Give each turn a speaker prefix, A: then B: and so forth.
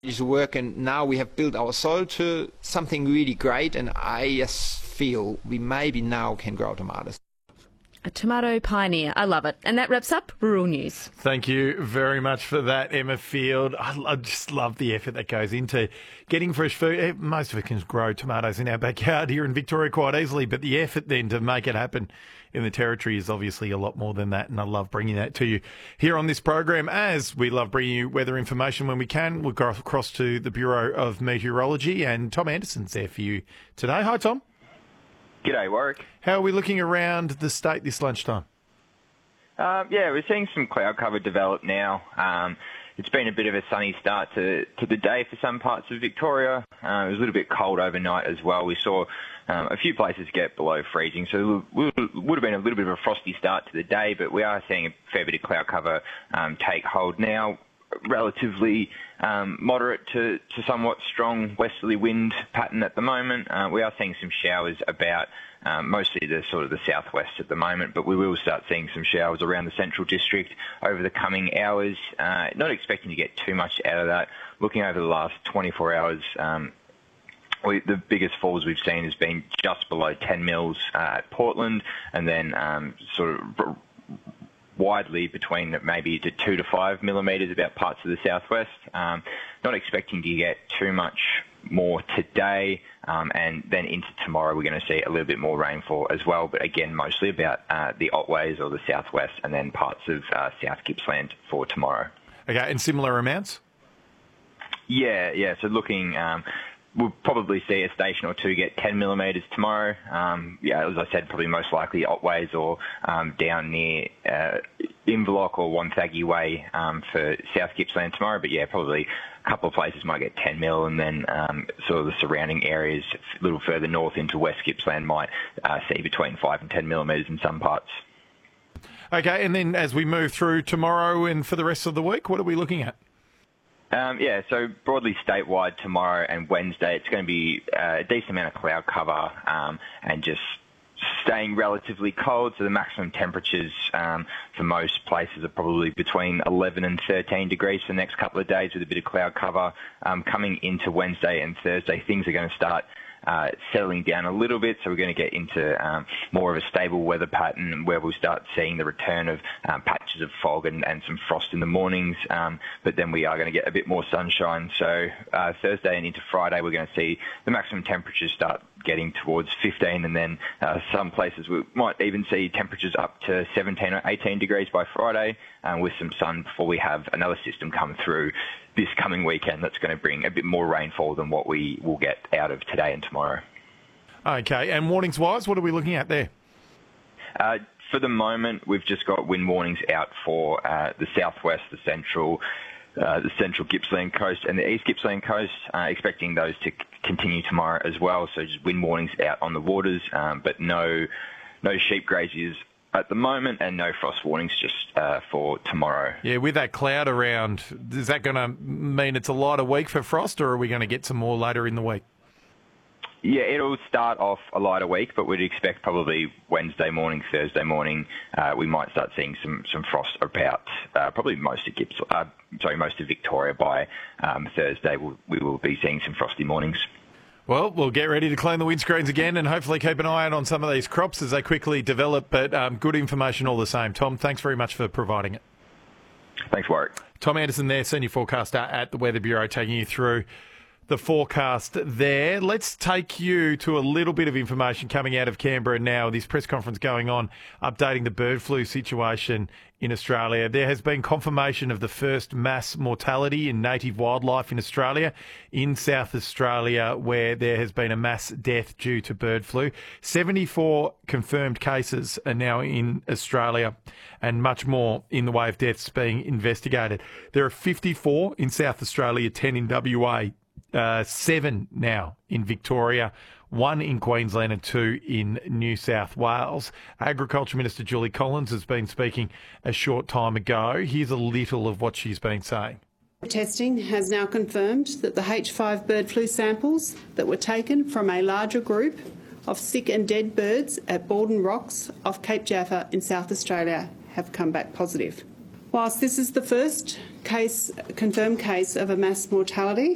A: to work, and now we have built our soil to something really great, and I just feel we maybe now can grow tomatoes.
B: A tomato pioneer. I love it. And that wraps up Rural News.
C: Thank you very much for that, Emma Field. I just love the effort that goes into getting fresh food. Most of us can grow tomatoes in our backyard here in Victoria quite easily, but the effort then to make it happen in the Territory is obviously a lot more than that, and I love bringing that to you here on this program, as we love bringing you weather information when we can. We'll go across to the Bureau of Meteorology, and Tom Anderson's there for you today. Hi, Tom.
D: G'day, Warwick.
C: How are we looking around the state this lunchtime?
D: We're seeing some cloud cover develop now. It's been a bit of a sunny start to the day for some parts of Victoria. It was a little bit cold overnight as well. We saw a few places get below freezing, so it would have been a little bit of a frosty start to the day, but we are seeing a fair bit of cloud cover take hold now. Relatively moderate to somewhat strong westerly wind pattern at the moment. We are seeing some showers about mostly the southwest at the moment, but we will start seeing some showers around the central district over the coming hours. Not expecting to get too much out of that. Looking over the last 24 hours, the biggest falls we've seen has been just below 10 mils at Portland, and then widely between maybe 2 to 5 millimetres about parts of the southwest. Not expecting to get too much more today, and then into tomorrow we're going to see a little bit more rainfall as well, but again mostly about the Otways or the southwest, and then parts of South Gippsland for tomorrow.
C: Okay, and similar amounts?
D: Yeah. So looking... we'll probably see a station or two get 10 millimetres tomorrow. As I said, probably most likely Otways or down near Inverloch or Wonthaggi Way for South Gippsland tomorrow. But probably a couple of places might get 10 mil, and then sort of the surrounding areas a little further north into West Gippsland might see between 5 and 10 millimetres in some parts.
C: Okay, and then as we move through tomorrow and for the rest of the week, what are we looking at?
D: So broadly statewide tomorrow and Wednesday, it's going to be a decent amount of cloud cover and just staying relatively cold. So the maximum temperatures for most places are probably between 11 and 13 degrees for the next couple of days with a bit of cloud cover. Coming into Wednesday and Thursday, things are going to start settling down a little bit, so we're going to get into more of a stable weather pattern where we'll start seeing the return of patches of fog and some frost in the mornings, but then we are going to get a bit more sunshine. So Thursday and into Friday we're going to see the maximum temperatures start getting towards 15, and then some places we might even see temperatures up to 17 or 18 degrees by Friday with some sun before we have another system come through this coming weekend that's going to bring a bit more rainfall than what we will get out of today and tomorrow.
C: Okay, and warnings-wise, what are we looking at there?
D: For the moment, we've just got wind warnings out for the southwest, the central Gippsland coast and the east Gippsland coast, expecting those to continue tomorrow as well. So just wind warnings out on the waters, but no sheep graziers at the moment, and no frost warnings just for tomorrow.
C: Yeah, with that cloud around, is that going to mean it's a lighter week for frost, or are we going to get some more later in the week?
D: Yeah, it'll start off a lighter week, but we'd expect probably Wednesday morning, Thursday morning, we might start seeing some frost about probably most of Victoria by Thursday. We will be seeing some frosty mornings.
C: Well, we'll get ready to clean the windscreens again and hopefully keep an eye out on some of these crops as they quickly develop, but good information all the same. Tom, thanks very much for providing it.
D: Thanks, Warwick.
C: Tom Anderson there, Senior Forecaster at the Weather Bureau, taking you through the forecast there. Let's take you to a little bit of information coming out of Canberra now. This press conference going on, updating the bird flu situation in Australia. There has been confirmation of the first mass mortality in native wildlife in Australia, in South Australia, where there has been a mass death due to bird flu. 74 confirmed cases are now in Australia, and much more in the way of deaths being investigated. There are 54 in South Australia, 10 in WA, 7 now in Victoria, 1 in Queensland and 2 in New South Wales. Agriculture Minister Julie Collins has been speaking a short time ago. Here's a little of what she's been saying.
E: Testing has now confirmed that the H5 bird flu samples that were taken from a larger group of sick and dead birds at Borden Rocks off Cape Jaffa in South Australia have come back positive. Whilst this is the first confirmed case of a mass mortality,